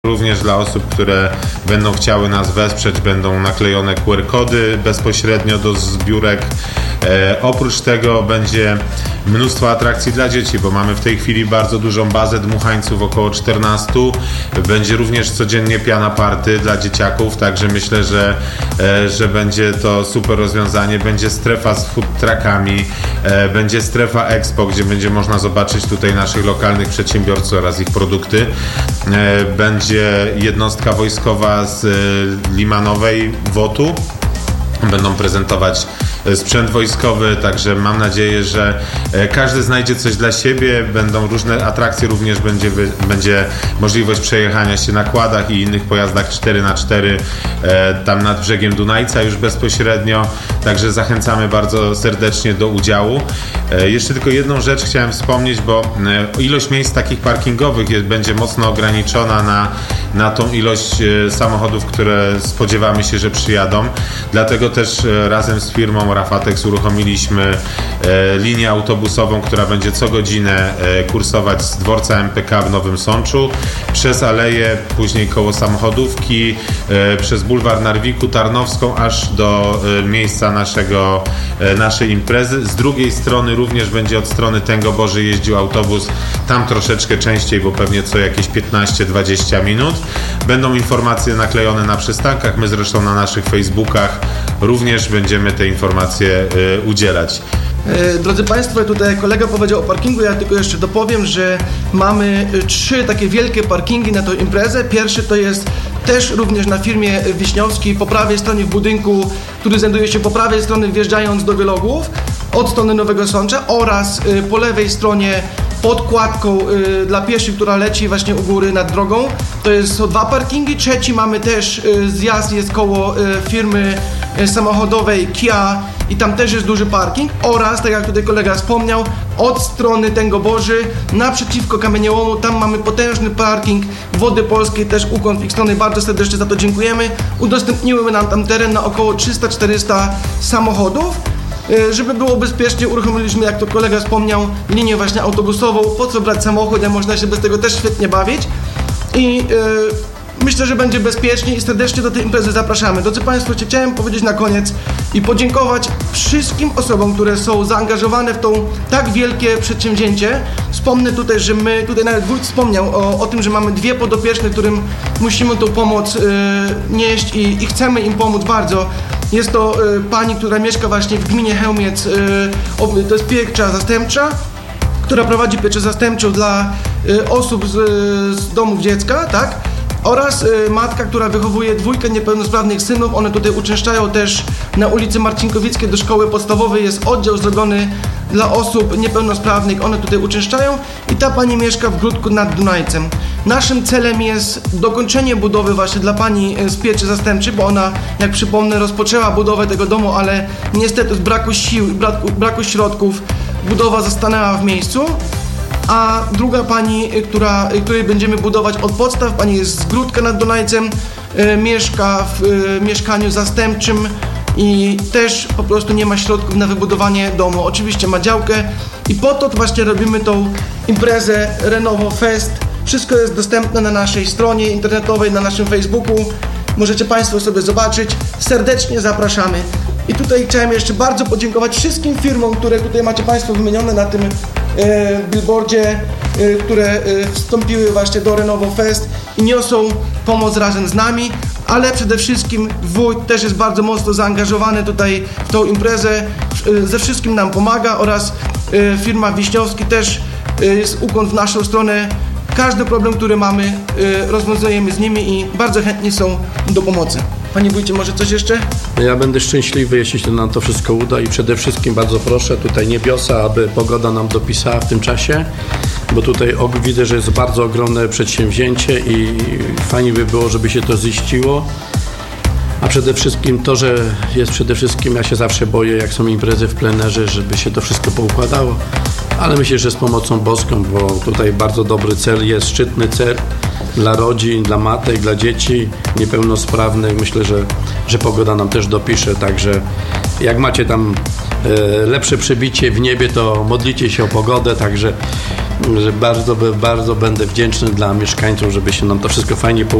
Również dla osób, które będą chciały nas wesprzeć, będą naklejone QR-kody bezpośrednio do zbiórek. Oprócz tego będzie mnóstwo atrakcji dla dzieci, bo mamy w tej chwili bardzo dużą bazę dmuchańców, około 14. Będzie również codziennie piana party dla dzieciaków, także myślę, że będzie to super rozwiązanie. Będzie strefa z food truckami, będzie strefa Expo, gdzie będzie można zobaczyć tutaj naszych lokalnych przedsiębiorców oraz ich produkty. Będzie jednostka wojskowa z Limanowej WOT-u. Będą prezentować sprzęt wojskowy, także mam nadzieję, że każdy znajdzie coś dla siebie. Będą różne atrakcje, również będzie możliwość przejechania się na quadach i innych pojazdach 4x4 tam nad brzegiem Dunajca już bezpośrednio, także zachęcamy bardzo serdecznie do udziału. Jeszcze tylko jedną rzecz chciałem wspomnieć, bo ilość miejsc takich parkingowych będzie mocno ograniczona na tą ilość samochodów, które spodziewamy się, że przyjadą. Dlatego też razem z firmą Rafatex uruchomiliśmy linię autobusową, która będzie co godzinę kursować z dworca MPK w Nowym Sączu, przez Aleję, później koło Samochodówki, przez bulwar Narwiku, Tarnowską, aż do miejsca naszej imprezy. Z drugiej strony również będzie od strony Tęgoborzy jeździł autobus, tam troszeczkę częściej, bo pewnie co jakieś 15-20 minut. Będą informacje naklejone na przystankach, my zresztą na naszych Facebookach również będziemy te informacje udzielać. Drodzy Państwo, tutaj kolega powiedział o parkingu, ja tylko jeszcze dopowiem, że mamy 3 takie wielkie parkingi na tę imprezę. Pierwszy to jest też również na firmie Wiśniowskiej po prawej stronie w budynku, który znajduje się po prawej stronie wjeżdżając do Wielogłów od strony Nowego Sącza, oraz po lewej stronie pod kładką dla pieszych, która leci właśnie u góry nad drogą. Są 2 parkingi. Trzeci mamy też zjazd, jest koło firmy samochodowej Kia i tam też jest duży parking, oraz, tak jak tutaj kolega wspomniał, od strony Tęgoborzy naprzeciwko Kamieniołomu, tam mamy potężny parking Wody Polskiej, też ukłon w ich stronę, bardzo serdecznie za to dziękujemy. Udostępniły nam tam teren na około 300-400 samochodów. Żeby było bezpiecznie, uruchomiliśmy, jak to kolega wspomniał, linię właśnie autobusową. Po co brać samochód, jak można się bez tego też świetnie bawić. I myślę, że będzie bezpiecznie i serdecznie do tej imprezy zapraszamy. Drodzy Państwo, chciałem powiedzieć na koniec i podziękować wszystkim osobom, które są zaangażowane w to tak wielkie przedsięwzięcie. Wspomnę tutaj, że my, tutaj nawet wójt wspomniał o tym, że mamy 2 podopieczne, którym musimy tą pomoc nieść i chcemy im pomóc bardzo. Jest to pani, która mieszka właśnie w gminie Chełmiec, to jest piecza zastępcza, która prowadzi pieczę zastępczą dla osób z domów dziecka, tak? Oraz matka, która wychowuje 2 niepełnosprawnych synów. One tutaj uczęszczają też na ulicy Marcinkowickiej do szkoły podstawowej. Jest oddział zrobiony dla osób niepełnosprawnych. One tutaj uczęszczają i ta pani mieszka w Gródku nad Dunajcem. Naszym celem jest dokończenie budowy właśnie dla pani z pieczy zastępczej, bo ona, jak przypomnę, rozpoczęła budowę tego domu, ale niestety z braku sił i braku środków budowa zastanęła w miejscu. A druga pani, której będziemy budować od podstaw, pani jest z Gródka nad Dunajcem, mieszka w mieszkaniu zastępczym i też po prostu nie ma środków na wybudowanie domu. Oczywiście ma działkę i po to właśnie robimy tą imprezę Renovo Fest. Wszystko jest dostępne na naszej stronie internetowej, na naszym Facebooku. Możecie Państwo sobie zobaczyć. Serdecznie zapraszamy. I tutaj chciałem jeszcze bardzo podziękować wszystkim firmom, które tutaj macie Państwo wymienione na tym billboardzie, które wstąpiły właśnie do Renovo Fest i niosą pomoc razem z nami, ale przede wszystkim wójt też jest bardzo mocno zaangażowany tutaj w tą imprezę, ze wszystkim nam pomaga, oraz firma Wiśniowski też jest ukłon w naszą stronę. Każdy problem, który mamy, rozwiązujemy z nimi i bardzo chętni są do pomocy. Panie wójcie, może coś jeszcze? Ja będę szczęśliwy, jeśli się nam to wszystko uda, i przede wszystkim bardzo proszę tutaj niebiosa, aby pogoda nam dopisała w tym czasie, bo tutaj widzę, że jest bardzo ogromne przedsięwzięcie i fajnie by było, żeby się to ziściło. A przede wszystkim to, że jest ja się zawsze boję, jak są imprezy w plenerze, żeby się to wszystko poukładało, ale myślę, że z pomocą boską, bo tutaj bardzo dobry cel jest, szczytny cel dla rodzin, dla matek, dla dzieci niepełnosprawnych. Myślę, że pogoda nam też dopisze, także jak macie tam lepsze przebicie w niebie, to modlicie się o pogodę, także że bardzo będę wdzięczny dla mieszkańców, żeby się nam to wszystko fajnie